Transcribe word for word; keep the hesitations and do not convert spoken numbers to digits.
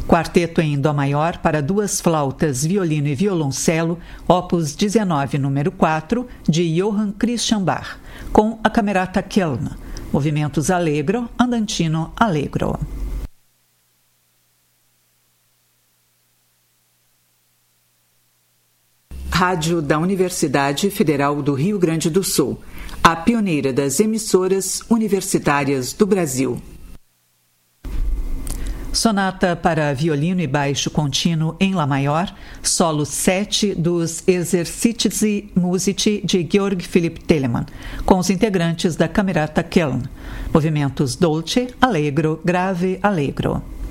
Quarteto em Dó maior para duas flautas, violino e violoncelo, opus dezenove, número quatro, de Johann Christian Bach, com a Camerata Köln. Movimentos allegro, andantino allegro. Rádio da Universidade Federal do Rio Grande do Sul, a pioneira das emissoras universitárias do Brasil. Sonata para violino e baixo contínuo em Lá maior, solo sete dos Esercizi Musici de Georg Philipp Telemann, com os integrantes da Camerata Köln. Movimentos dolce, allegro, grave, allegro.